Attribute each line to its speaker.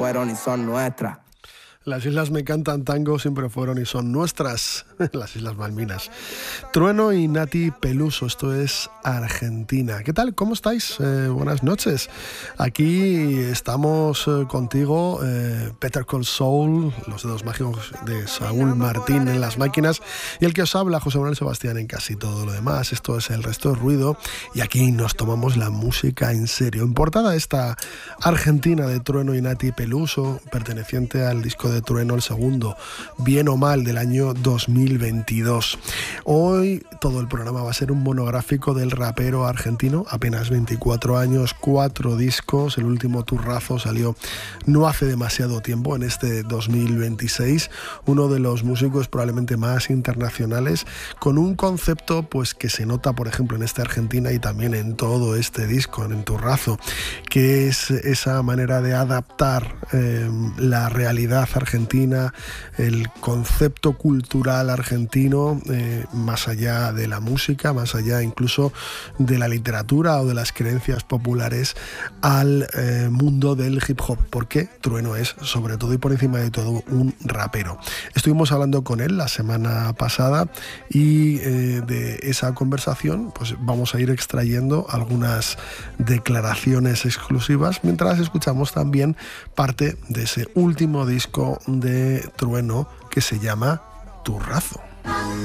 Speaker 1: fueron y son nuestras.
Speaker 2: Las islas me cantan tango, siempre fueron y son nuestras, las Islas Malvinas. Trueno y Nati Peluso, esto es Argentina. ¿Qué tal? ¿Cómo estáis? Buenas noches. Aquí estamos contigo, Better Call Saul, los dedos mágicos de Saúl Martín en las máquinas, y el que os habla, José Manuel Sebastián, en casi todo lo demás. Esto es El Resto de Ruido, y aquí nos tomamos la música en serio. En portada esta Argentina de Trueno y Nati Peluso, perteneciente al disco de Trueno, el segundo, Bien o Mal, del año 2022. Hoy todo el programa va a ser un monográfico del rapero argentino, apenas 24 años, 4 discos, el último Turrazo salió no hace demasiado tiempo, en este 2026, uno de los músicos probablemente más internacionales, con un concepto pues que se nota, por ejemplo, en esta Argentina y también en todo este disco, en Turrazo, que es esa manera de adaptar la realidad argentina, el concepto cultural argentino, más allá de la música, más allá incluso de la literatura o de las creencias populares, al mundo del hip hop, porque Trueno es, sobre todo y por encima de todo, un rapero. Estuvimos hablando con él la semana pasada y de esa conversación pues vamos a ir extrayendo algunas declaraciones exclusivas, mientras escuchamos también parte de ese último disco de Trueno que se llama Turrazo.